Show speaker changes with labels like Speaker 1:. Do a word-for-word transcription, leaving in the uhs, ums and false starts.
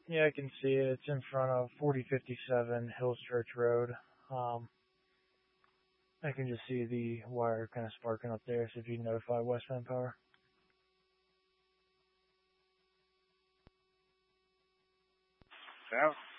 Speaker 1: Yeah, I can see it. It's in front of forty fifty-seven Hills Church Road. Um, I can just see the wire kind of sparking up there. So if you notify West Bend Power.
Speaker 2: Yeah.